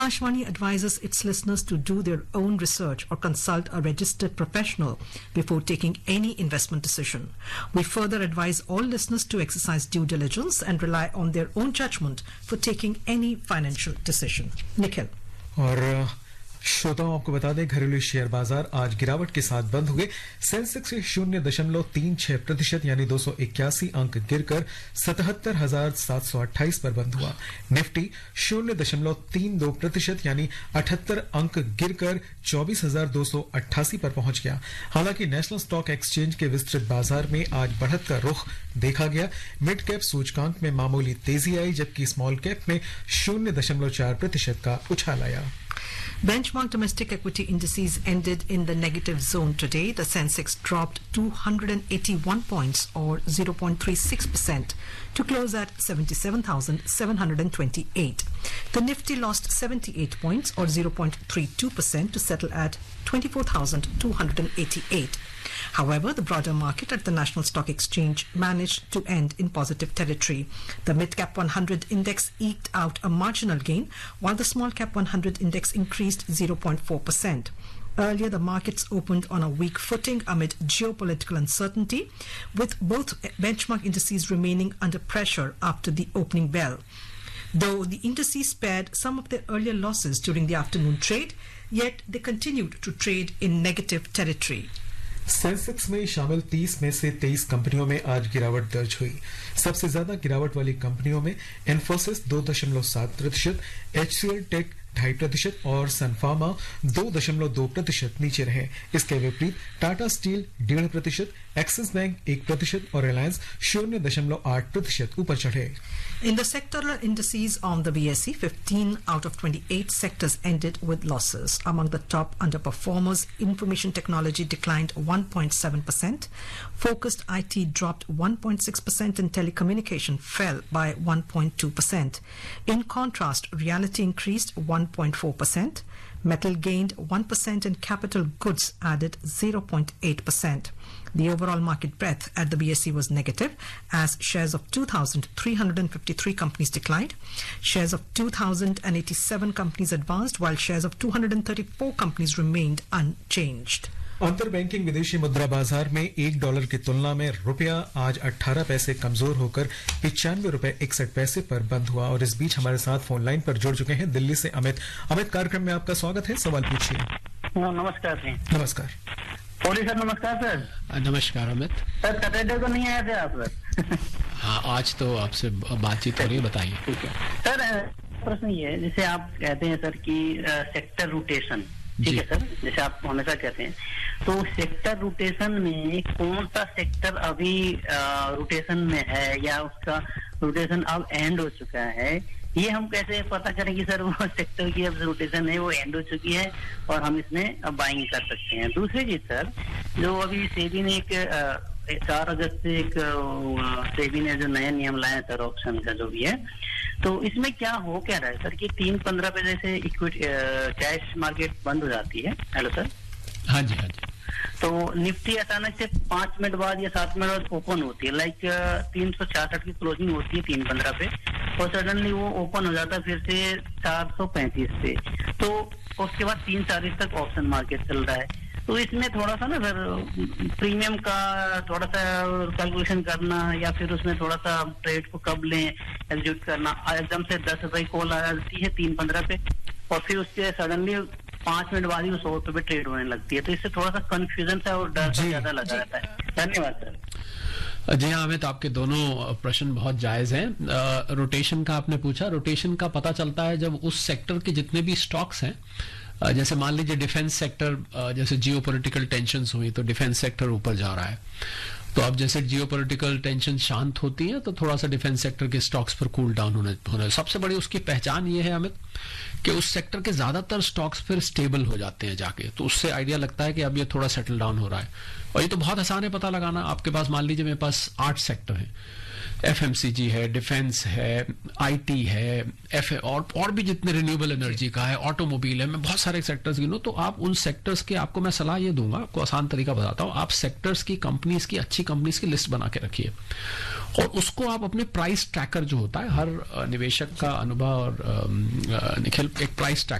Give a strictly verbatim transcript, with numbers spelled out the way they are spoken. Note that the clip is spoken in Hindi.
Ashwani advises its listeners to do their own research or consult a registered professional before taking any investment decision. We further advise all listeners to exercise due diligence and rely on their own judgment for taking any financial decision. Nikhil. और श्रोताओं आपको बता दें घरेलू शेयर बाजार आज गिरावट के साथ बंद हुए। सेंसेक्स शून्य दशमलव तीन छह प्रतिशत यानी दो सौ इक्यासी अंक गिरकर सतहत्तर हजार सात सौ अट्ठाईस पर बंद हुआ। निफ्टी शून्य दशमलव तीन दो प्रतिशत यानी अठहत्तर अंक गिरकर चौबीस हजार दो सौ अट्ठासी पर पहुंच गया। हालांकि नेशनल स्टॉक एक्सचेंज के विस्तृत बाजार में आज बढ़त का रुख देखा गया। मिड कैप सूचकांक में मामूली तेजी आई, जबकि स्मॉल कैप में शून्य दशमलव चार प्रतिशत का उछाल आया। Benchmark domestic equity indices ended in the negative zone today. The Sensex dropped two hundred eighty-one points or zero point three six percent to close at seventy-seven thousand seven hundred twenty-eight. The Nifty lost seventy-eight points or zero point three two percent to settle at twenty-four thousand two hundred eighty-eight. However, the broader market at the National Stock Exchange managed to end in positive territory. The mid-cap one hundred index eked out a marginal gain, while the small-cap one hundred index increased zero point four percent. Earlier, the markets opened on a weak footing amid geopolitical uncertainty, with both benchmark indices remaining under pressure after the opening bell. Though the indices spared some of their earlier losses during the afternoon trade, yet they continued to trade in negative territory. Sensex में शामिल तीस में से तेईस कंपनियों में आज गिरावट दर्ज हुई। सबसे ज्यादा गिरावट वाली कंपनियों में इन्फोसिस दो दशमलव सात प्रतिशत, एचसीएल टेक ढाई प्रतिशत और सनफार्मा दो दशमलव दो प्रतिशत नीचे रहे। इसके विपरीत टाटा स्टील डेढ़ प्रतिशत, एक्सिस बैंक एक प्रतिशत और रिलायंस शून्य दशमलव आठ प्रतिशत ऊपर चढ़े। In the sectoral indices on the B S E, fifteen out of twenty-eight sectors ended with losses. Among the top underperformers, information technology declined one point seven percent, focused I T dropped one point six percent and telecommunication fell by one point two percent. In contrast, reality increased one point four percent, metal gained one percent and capital goods added zero point eight percent. The overall market breadth at the B S E was negative as shares of two thousand three hundred fifty-three companies declined. Shares of two thousand eighty-seven companies advanced, while shares of two hundred thirty-four companies remained unchanged. अंतर बैंकिंग विदेशी मुद्रा बाजार में एक डॉलर की तुलना में रुपया आज अठारह पैसे कमजोर होकर पिचानवे रुपए इकसठ पैसे पर बंद हुआ। और इस बीच हमारे साथ फोन लाइन पर जुड़ चुके हैं दिल्ली से अमित। अमित, कार्यक्रम में आपका स्वागत है, सवाल पूछिए। नमस्कार सर। नमस्कार पोली सर। नमस्कार सर। नमस्कार अमित सर। सैटरडे को नहीं आए थे आप सर? हाँ, आज तो आपसे बातचीत हो रही है, बताइए। ठीक है सर, प्रश्न ये है, जैसे आप कहते हैं सर कि सेक्टर रोटेशन, ठीक है सर, जैसे आप हमेशा कहते हैं, तो सेक्टर रोटेशन में कौन सा सेक्टर अभी रोटेशन में है या उसका रोटेशन अब एंड हो चुका है, ये हम कैसे पता करें कि सर वो सेक्टर की अब रोटेशन है वो एंड हो चुकी है और हम इसमें अब बाइंग कर सकते हैं। दूसरी चीज सर, जो अभी सेबी ने एक चार अगस्त से एक सेबी ने जो नए नियम लाए सर ऑप्शन का जो भी है, तो इसमें क्या हो क्या रहा है सर कि तीन पंद्रह पे जैसे इक्विटी कैश मार्केट बंद हो जाती है। Hello sir. हाँ जी, हाँ जी। तो निफ्टी अचानक से पांच मिनट बाद या सात मिनट बाद ओपन होती है, लाइक तीन सौ छियासठ की क्लोजिंग होती है तीन पंद्रह पे, और सडनली वो ओपन हो जाता है फिर से चार सौ पैंतीस पे, तो उसके बाद तीन चालीस तक ऑप्शन मार्केट चल रहा है। तो इसमें थोड़ा सा ना सर प्रीमियम का थोड़ा सा कैलकुलेशन करना या फिर उसमें थोड़ा सा ट्रेड को कब लें एग्जीक्यूट करना, एकदम से दस रुपए कॉल आ जाती है तीन पंद्रह पे और फिर उसके सडनली पांच मिनट बाद ही वो सौ रुपए पे ट्रेड होने लगती है, तो इससे थोड़ा सा कंफ्यूजन सा और डर सा ज्यादा लगा रहता है। धन्यवाद सर। जी हाँ अमित, आपके दोनों प्रश्न बहुत जायज हैं। रोटेशन का आपने पूछा, रोटेशन का पता चलता है जब उस सेक्टर के जितने भी स्टॉक्स हैं, जैसे मान लीजिए डिफेंस सेक्टर, जैसे जियोपॉलिटिकल टेंशन्स हुई तो डिफेंस सेक्टर ऊपर जा रहा है, तो अब जैसे जियोपॉलिटिकल टेंशन शांत होती है तो थोड़ा सा डिफेंस सेक्टर के स्टॉक्स पर कूल डाउन होने होने सबसे बड़ी उसकी पहचान ये है अमित कि उस सेक्टर के ज्यादातर स्टॉक्स फिर स्टेबल हो जाते हैं जाके, तो उससे आइडिया लगता है कि अब ये थोड़ा सेटल डाउन हो रहा है। और ये तो बहुत आसान है पता लगाना। आपके पास मान लीजिए मेरे पास आठ सेक्टर हैं, एफएमसीजी है, डिफेंस है, आईटी है, एफ और और भी जितने रिन्यूएबल एनर्जी का है, ऑटोमोबाइल है, मैं बहुत सारे सेक्टर्स गिनूं तो आप उन सेक्टर्स के, आपको मैं सलाह ये दूंगा, आपको आसान तरीका बताता हूं, आप सेक्टर्स की, कंपनीज की, अच्छी कंपनीज की लिस्ट बना के रखिए और उसको आप अपने प्राइस ट्रैकर जो होता है, हर निवेशक का अनुभव और निखिल एक प्राइस ट्रैकर